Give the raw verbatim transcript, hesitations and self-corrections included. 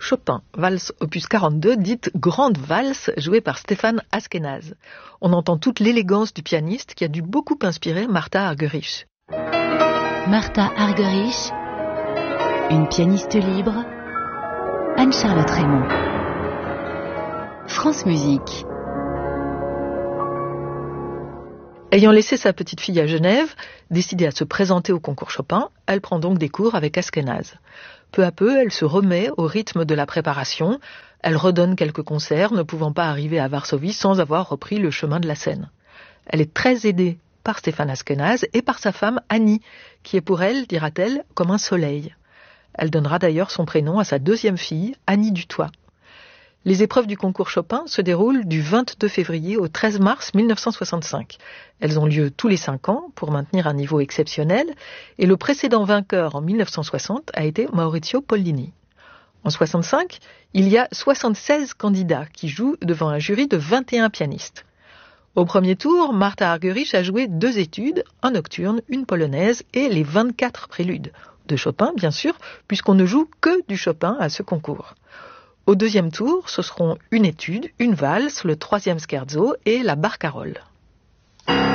Chopin, valse opus quarante-deux, dite grande valse, jouée par Stéphane Askenaz. On entend toute l'élégance du pianiste qui a dû beaucoup inspirer Martha Argerich. Martha Argerich, une pianiste libre, Anne-Charlotte Raymond. France Musique. Ayant laissé sa petite fille à Genève, décidée à se présenter au concours Chopin, elle prend donc des cours avec Askenaz. Peu à peu, elle se remet au rythme de la préparation. Elle redonne quelques concerts, ne pouvant pas arriver à Varsovie sans avoir repris le chemin de la scène. Elle est très aidée par Stéphane Askenaz et par sa femme Annie, qui est pour elle, dira-t-elle, comme un soleil. Elle donnera d'ailleurs son prénom à sa deuxième fille, Annie Dutoit. Les épreuves du concours Chopin se déroulent du vingt-deux février au treize mars mille neuf cent soixante-cinq. Elles ont lieu tous les cinq ans pour maintenir un niveau exceptionnel et le précédent vainqueur en mille neuf cent soixante a été Maurizio Pollini. En soixante-cinq, il y a soixante-seize candidats qui jouent devant un jury de vingt et un pianistes. Au premier tour, Martha Argerich a joué deux études, un nocturne, une polonaise et les vingt-quatre préludes. De Chopin, bien sûr, puisqu'on ne joue que du Chopin à ce concours. Au deuxième tour, ce seront une étude, une valse, le troisième scherzo et la barcarolle.